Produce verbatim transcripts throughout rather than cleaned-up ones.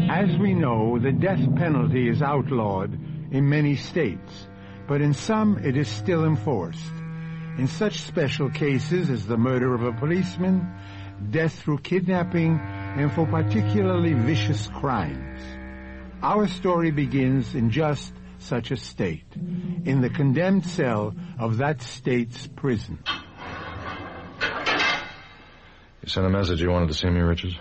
As we know, the death penalty is outlawed in many states, but in some it is still enforced. In such special cases as the murder of a policeman, death through kidnapping, and for particularly vicious crimes. Our story begins in just such a state, in the condemned cell of that state's prison. You sent a message you wanted to see me, Richards?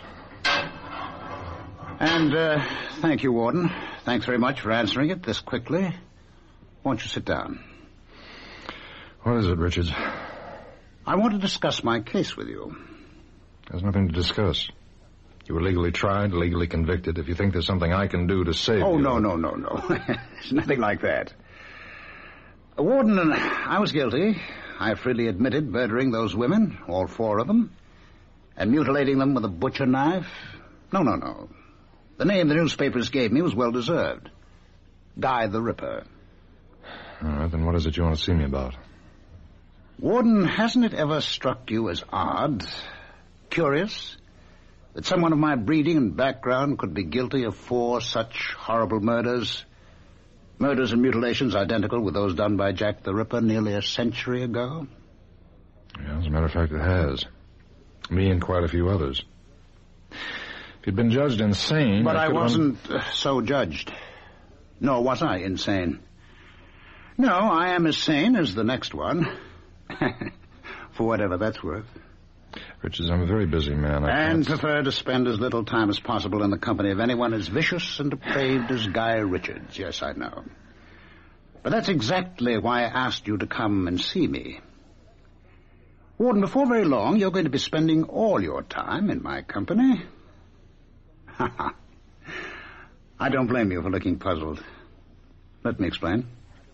And, uh, thank you, Warden. Thanks very much for answering it this quickly. Won't you sit down? What is it, Richards? I want to discuss my case with you. There's nothing to discuss. You were legally tried, legally convicted. If you think there's something I can do to save oh, you... Oh, no, no, no, no. There's nothing like that. Warden, I was guilty. I freely admitted murdering those women, all four of them, and mutilating them with a butcher knife. No, no, no. The name the newspapers gave me was well-deserved. Guy the Ripper. All right, then what is it you want to see me about? Warden, hasn't it ever struck you as odd, curious, that someone of my breeding and background could be guilty of four such horrible murders? Murders and mutilations identical with those done by Jack the Ripper nearly a century ago? Yeah, as a matter of fact, it has. Me and quite a few others. If you'd been judged insane... But I, I wasn't un- uh, so judged. Nor was I insane. No, I am as sane as the next one. For whatever that's worth. Richards, I'm a very busy man. I and can't... prefer to spend as little time as possible in the company of anyone as vicious and depraved as Guy Richards. Yes, I know. But that's exactly why I asked you to come and see me. Warden, before very long, you're going to be spending all your time in my company. Ha ha. I don't blame you for looking puzzled. Let me explain.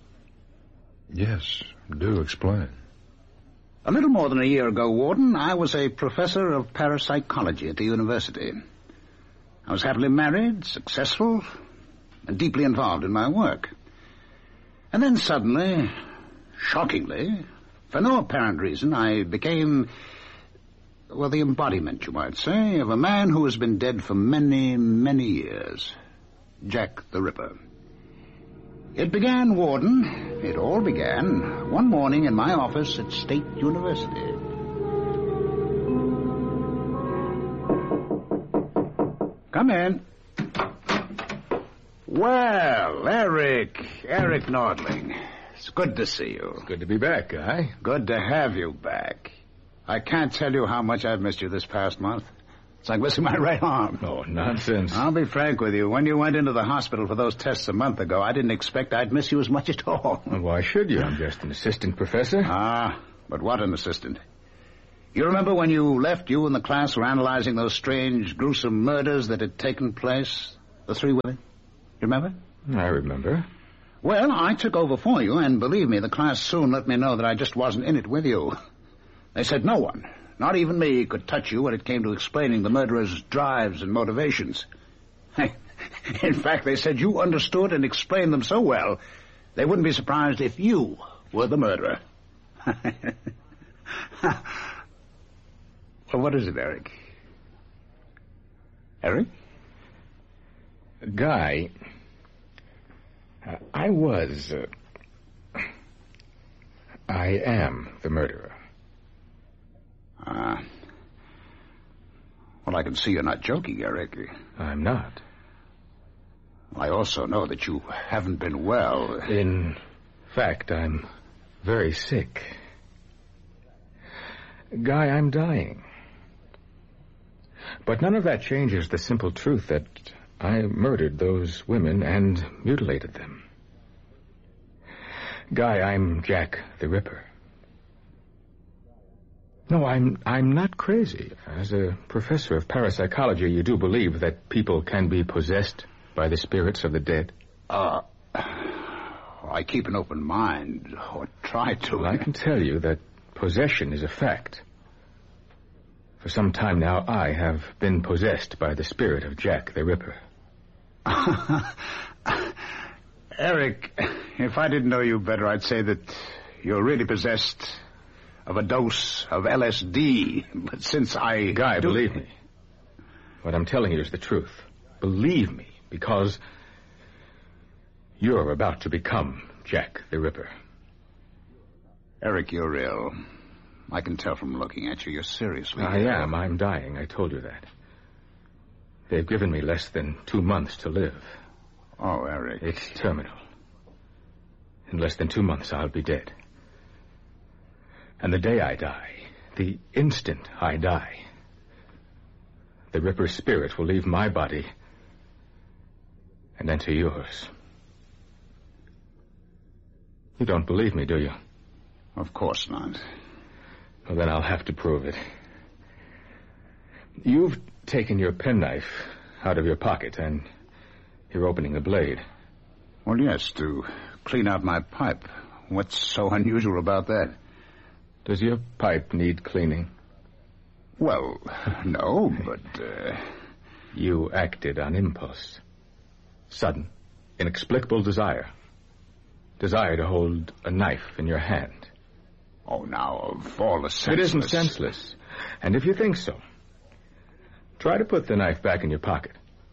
Yes, do explain. A little more than a year ago, Warden, I was a professor of parapsychology at the university. I was happily married, successful, and deeply involved in my work. And then suddenly, shockingly, for no apparent reason, I became, well, the embodiment, you might say, of a man who has been dead for many, many years. Jack the Ripper. It began, Warden, it all began one morning in my office at State University. Come in. Well, Eric, Eric Nordling. It's good to see you. It's good to be back, Guy. Good to have you back. I can't tell you how much I've missed you this past month. It's like missing my right arm. Oh, nonsense. I'll be frank with you. When you went into the hospital for those tests a month ago, I didn't expect I'd miss you as much at all. Well, why should you? I'm just an assistant professor. Ah, but what an assistant. You remember when you left, you and the class were analyzing those strange, gruesome murders that had taken place? The three women? You remember? I remember. Well, I took over for you, and believe me, the class soon let me know that I just wasn't in it with you. They said no one, not even me, could touch you when it came to explaining the murderer's drives and motivations. In fact, they said you understood and explained them so well, they wouldn't be surprised if you were the murderer. Well, what is it, Eric? Eric? Guy, uh, I was, uh, I am the murderer. Ah. Uh, well, I can see you're not joking, Eric. I'm not. I also know that you haven't been well. In fact, I'm very sick. Guy, I'm dying. But none of that changes the simple truth that I murdered those women and mutilated them. Guy, I'm Jack the Ripper. No, I'm I'm not crazy. As a professor of parapsychology, you do believe that people can be possessed by the spirits of the dead? Uh, I keep an open mind, or try to. Well, I can tell you that possession is a fact. For some time now, I have been possessed by the spirit of Jack the Ripper. Eric, if I didn't know you better, I'd say that you're really possessed of a dose of L S D. But since I... Guy, do... believe me. What I'm telling you is the truth. believe me, because you're about to become Jack the Ripper. Eric, you're ill. I can tell from looking at you. You're seriously I ill. am. I'm dying. I told you that. They've given me less than two months to live. Oh, Eric. It's terminal. In less than two months, I'll be dead. And the day I die, the instant I die, the Ripper's spirit will leave my body and enter yours. You don't believe me, do you? Of course not. Well, then I'll have to prove it. You've taken your penknife out of your pocket, and you're opening the blade. Well, yes, to clean out my pipe. What's so unusual about that? Does your pipe need cleaning? Well, no, but... Uh... You acted on impulse. Sudden, inexplicable desire. Desire to hold a knife in your hand. Oh, now, of all the senseless... It isn't senseless. And if you think so, try to put the knife back in your pocket.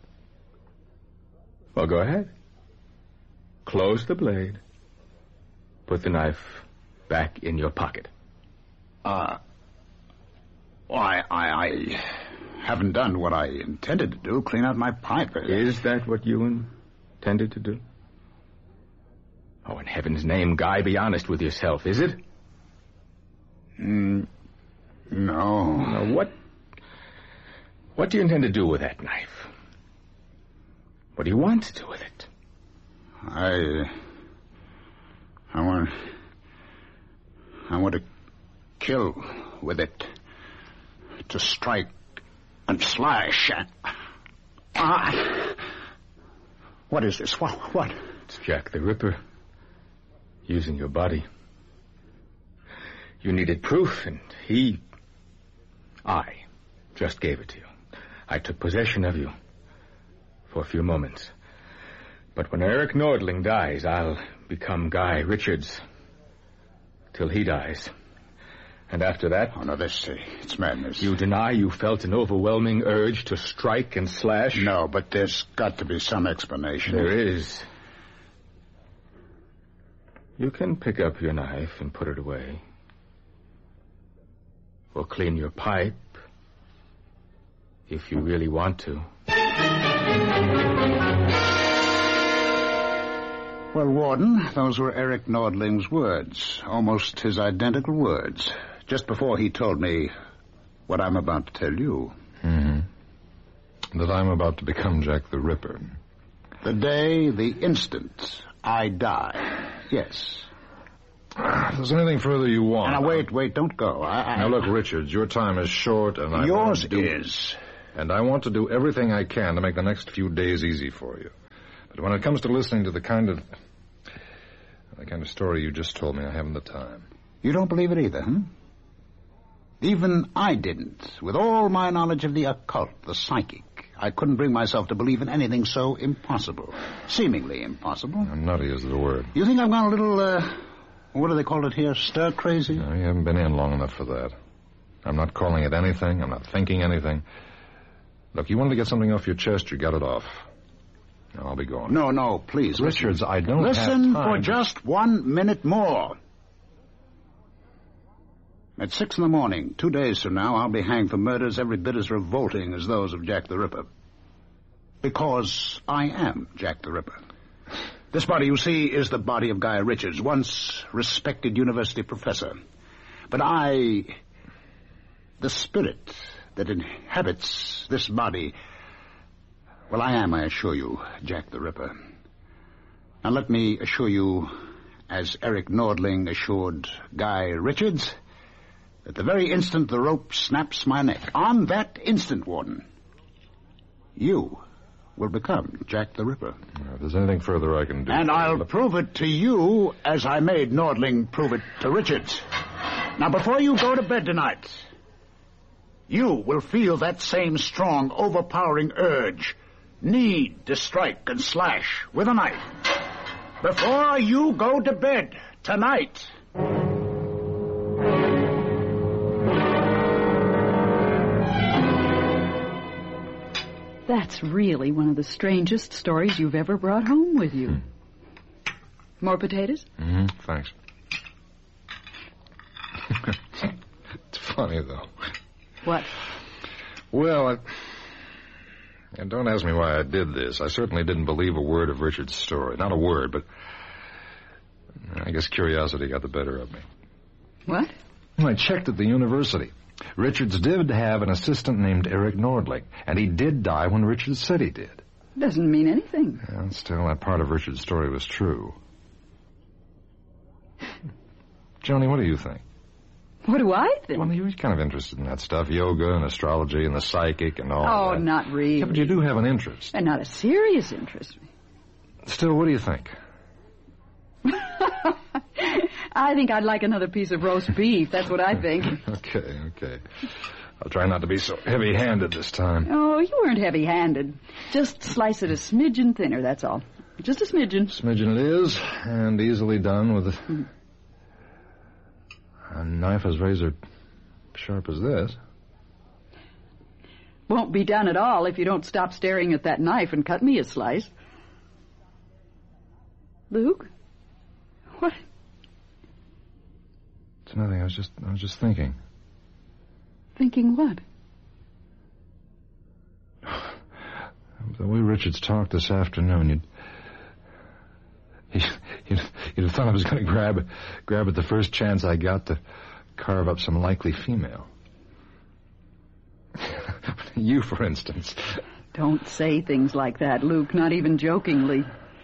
Well, go ahead. Close the blade. Put the knife back in your pocket. Uh... Well, I, I, I haven't done what I intended to do, clean out my pipe. Is that what you intended to do? Oh, in heaven's name, Guy, be honest with yourself, is it? Mm, no. Now, what... What do you intend to do with that knife? What do you want to do with it? I... I want... I want to kill with it. To strike and slash. Ah! What is this? What? What? It's Jack the Ripper. Using your body. You needed proof, and he... I just gave it to you. I took possession of you for a few moments. But when Eric Nordling dies, I'll become Guy Richards. Till he dies. And after that... Oh, no, this... Uh, it's madness. You deny you felt an overwhelming urge to strike and slash? No, but there's got to be some explanation. There is. You can pick up your knife and put it away. Or clean your pipe. If you really want to. Well, Warden, those were Eric Nordling's words. Almost his identical words. Just before he told me what I'm about to tell you. Mm-hmm. That I'm about to become Jack the Ripper. The day, the instant, I die. Yes. If there's anything further you want... Now, wait, wait, don't go. I, I... Now, look, Richards, your time is short, and I... Yours do... is. And I want to do everything I can to make the next few days easy for you. But when it comes to listening to the kind of... the kind of story you just told me, I haven't the time. You don't believe it either, huh? Even I didn't. With all my knowledge of the occult, the psychic, I couldn't bring myself to believe in anything so impossible. Seemingly impossible. Now, nutty is the word. You think I've gone a little, uh, what do they call it here, stir-crazy? No, you haven't been in long enough for that. I'm not calling it anything. I'm not thinking anything. Look, you wanted to get something off your chest, you got it off. Now, I'll be going. No, no, please. Richards, I don't listen have time. for just one minute more. At six in the morning, two days from now, I'll be hanged for murders every bit as revolting as those of Jack the Ripper. Because I am Jack the Ripper. This body, you see, is the body of Guy Richards, once respected university professor. But I... the spirit that inhabits this body... well, I am, I assure you, Jack the Ripper. Now, let me assure you, as Eric Nordling assured Guy Richards... at the very instant the rope snaps my neck, on that instant, Warden, you will become Jack the Ripper. If there's anything further I can do... And I'll prove it to you as I made Nordling prove it to Richards. Now, before you go to bed tonight, you will feel that same strong, overpowering urge, need to strike and slash with a knife. Before you go to bed tonight... That's really one of the strangest stories you've ever brought home with you. Hmm. More potatoes? Mm-hmm, thanks. It's funny, though. What? Well, I... And don't ask me why I did this. I certainly didn't believe a word of Richard's story. Not a word, but I guess curiosity got the better of me. What? Well, I checked at the university. Richards did have an assistant named Eric Nordling, and he did die when Richards said he did. Doesn't mean anything. Well, still, that part of Richard's story was true. Joni, what do you think? What do I think? Well, you're kind of interested in that stuff, yoga and astrology and the psychic and all Oh, that. not really. Yeah, but you do have an interest. And not a serious interest. Still, what do you think? I think I'd like another piece of roast beef. That's what I think. Okay, okay. I'll try not to be so heavy-handed this time. Oh, you weren't heavy-handed. Just slice it a smidgen thinner, that's all. Just a smidgen. Smidgen it is, and easily done with a, Mm. a knife as razor sharp as this. Won't be done at all if you don't stop staring at that knife and cut me a slice. Luke? What? It's nothing. I was just, I was just thinking. Thinking what? The way Richards talked this afternoon, you'd, you'd, you'd have thought I was going to grab, grab at the first chance I got to carve up some likely female. You, for instance. Don't say things like that, Luke, not even jokingly.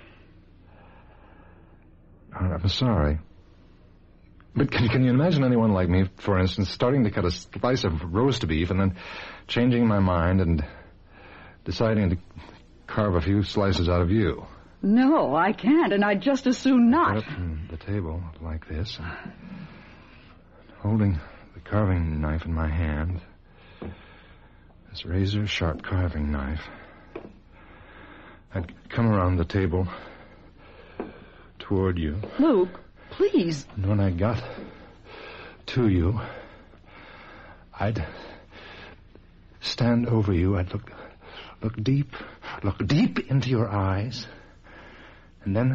I'm sorry. But can, can you imagine anyone like me, for instance, starting to cut a slice of roast beef and then changing my mind and deciding to carve a few slices out of you? No, I can't, and I'd just as soon not. Up on the table like this, and holding the carving knife in my hand, this razor-sharp carving knife, I'd come around the table toward you. Luke, please. And when I got to you, I'd stand over you. I'd look, look deep, look deep into your eyes, and then,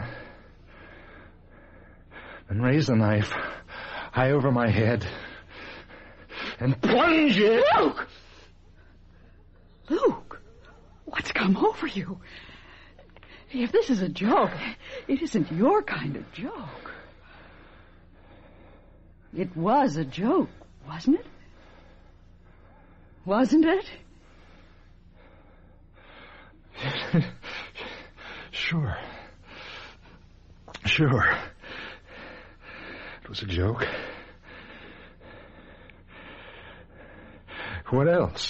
then raise the knife high over my head and plunge it. Luke! Luke, what's come over you? If this is a joke, it isn't your kind of joke. It was a joke, wasn't it? Wasn't it? Sure. Sure. It was a joke. What else?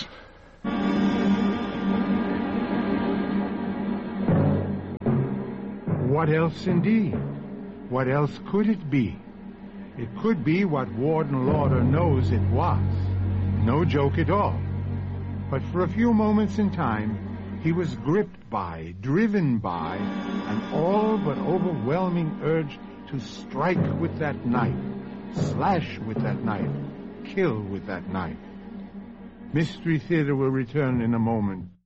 What else indeed? What else could it be? It could be what Warden Lauder knows it was. No joke at all. But for a few moments in time, he was gripped by, driven by, an all but overwhelming urge to strike with that knife, slash with that knife, kill with that knife. Mystery Theater will return in a moment